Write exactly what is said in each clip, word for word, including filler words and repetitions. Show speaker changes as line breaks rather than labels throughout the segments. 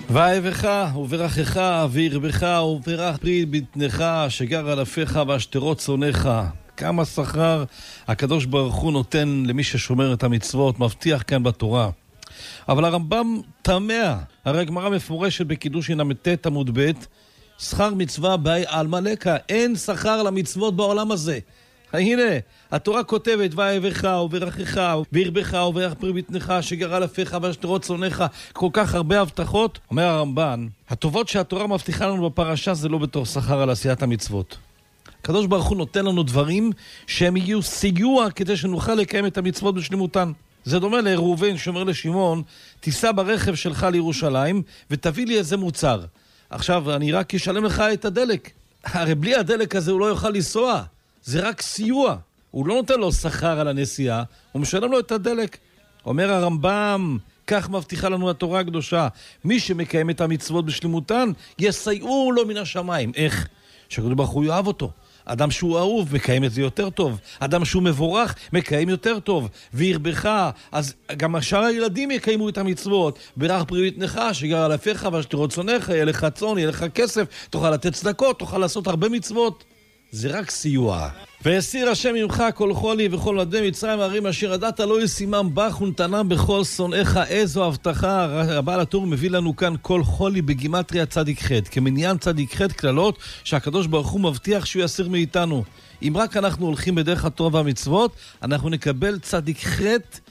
ואהבך וברכך וירבך וברך פרי בטנך שגר על אפיך והשתרות צונך. כמה שכר הקדוש ברוך הוא נותן למי ששומר את המצוות, מבטיח כאן בתורה. אבל הרמב"ם תמה, הרי הגמרא מפורשת בקידושין ל"ט עמוד ב', שכר מצווה באי עלמא לקה, אין שכר למצוות בעולם הזה. הנה, התורה כותבת, ואהבך וברכך וירבך וברך פרי בטנך שגר על אפיך והשתרות צונך, כל כך הרבה הבטחות. אומר הרמב"ן, הטובות שהתורה מבטיחה לנו בפרשה זה לא בתור שכר על עשיית המצוות. הקדוש ברוך הוא נותן לנו דברים שהם יהיו סיוע כדי שנוכל לקיים את המצוות בשלמותן. זה דומה לראובן שאומר לשמעון, תיסע ברכב שלך לירושלים ותביא לי איזה מוצר. עכשיו אני רק אשלם לך את הדלק. הרי בלי הדלק הזה הוא לא יוכל לנסוע. זה רק סיוע. הוא לא נותן לו שכר על הנסיעה, הוא משלם לו את הדלק. אומר הרמב"ם, כך מבטיחה לנו התורה הקדושה, מי שמקיים את המצוות בשלמותן, יסייעו לו מן השמיים. איך? שהקדוש ברוך הוא יאהב אותו. אדם שהוא אהוב מקיים את זה יותר טוב, אדם שהוא מבורך מקיים יותר טוב. וירבך, אז גם השאר הילדים יקיימו את המצוות. ברך פרי בטנך שגר על אפיך והשתרות צונך, יהיה לך צאן, יהיה לך כסף, תוכל לתת צדקות, תוכל לעשות הרבה מצוות. זה רק סיוע. והסיר השם ממך כל חולי וכל עדי מצרים הערים אשר ידעת לא ישימם בך ונתנם בכל שונאיך. איזו הבטחה. הבעל הטור מביא לנו כאן כל חולי בגימטריה צדיק ח', כמניין צדיק ח' כללות שהקדוש ברוך הוא מבטיח שהוא יסיר מאיתנו. אם רק אנחנו הולכים בדרך התורה והמצוות, אנחנו נקבל צדיק ח'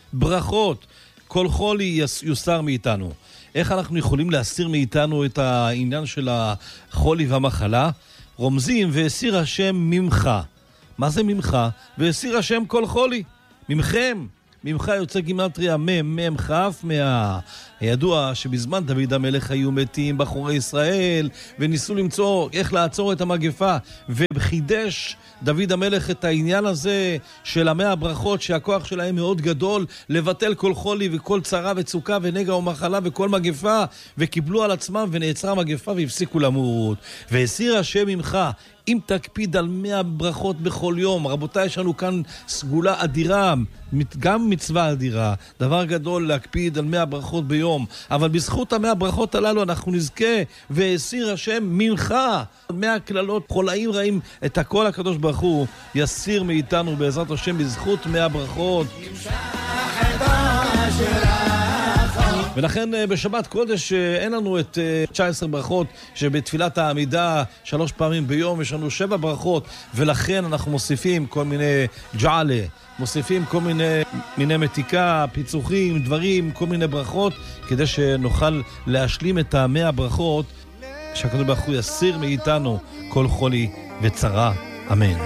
ברכות. כל חולי יוסר מאיתנו. איך אנחנו יכולים להסיר מאיתנו את העניין של החולי והמחלה? רומזים, והסיר השם ממך. מה זה ממך? והסיר השם כל חולי. ממכם. ממך יוצא גימטריה מם, מם חף מה... הידוע שבזמן דוד המלך היו מתים בחורי ישראל, וניסו למצוא איך לעצור את המגפה, וחידש דוד המלך את העניין הזה של המאה הברכות, שהכוח שלהם מאוד גדול, לבטל כל חולי וכל צרה וצוקה ונגע ומחלה וכל מגפה, וקיבלו על עצמם ונעצרה מגפה והפסיקו למות. והסיר השם ממך, אם תקפיד על מאה ברכות בכל יום. רבותיי, יש לנו כאן סגולה אדירה, גם מצווה אדירה, דבר גדול להקפיד על מאה ברכות ביום, אבל בזכות המאה ברכות הללו אנחנו נזכה. והסיר השם ממך מאה כללות, חולאים רעים, את הכל הקדוש ברוך הוא יסיר מאיתנו בעזרת השם בזכות מאה ברכות. ולכן בשבת קודש אין לנו את תשע עשרה ברכות שבתפילת העמידה שלוש פעמים ביום, יש לנו שבע ברכות, ולכן אנחנו מוסיפים כל מיני ג'עלה, מוסיפים כל מיני מיני מתיקה, פיצוחים, דברים, כל מיני ברכות, כדי שנוכל להשלים את המאה ברכות, שהקדוש ברוך הוא יסיר מאיתנו כל חולי וצרה. אמן.